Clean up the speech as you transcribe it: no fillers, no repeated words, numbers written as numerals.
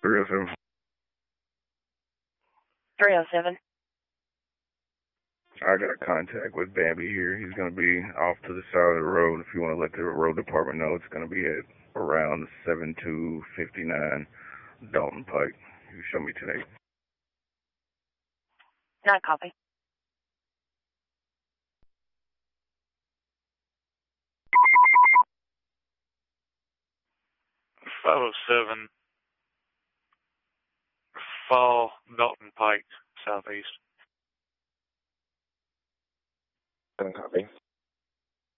307. 307. I got contact with Bambi here. He's going to be off to the side of the road. If you want to let the road department know, it's going to be at around 7259 Dalton Pike. You show me today. Not copy. .507 Fall Dalton Pike, southeast. Copy.